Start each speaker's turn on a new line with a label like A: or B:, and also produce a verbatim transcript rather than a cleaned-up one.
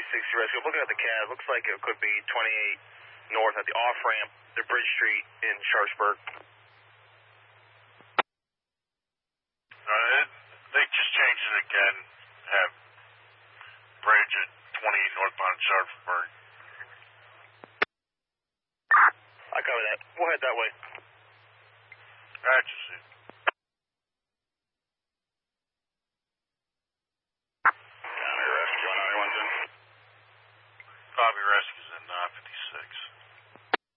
A: sixty rescue. Looking at the C A D, looks like it could be twenty-eight north at the off-ramp to Bridge Street in Sharpsburg.
B: Uh, they just changed it again. Have bridge at twenty-eight northbound Sharpsburg.
A: I cover that. We'll head that way.